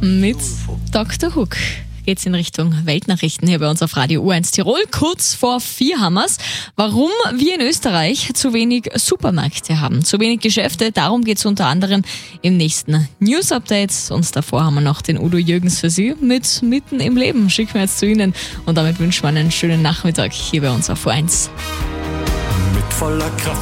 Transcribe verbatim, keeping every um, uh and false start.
Mit Doktor Hook geht's in Richtung Weltnachrichten hier bei uns auf Radio U eins Tirol. Kurz vor vier haben wir's. Warum wir in Österreich zu wenig Supermärkte haben, zu wenig Geschäfte, darum geht's unter anderem im nächsten News-Update. Und davor haben wir noch den Udo Jürgens für Sie mit Mitten im Leben. Schicken wir jetzt zu Ihnen und damit wünschen wir einen schönen Nachmittag hier bei uns auf U eins. Mit voller Kraft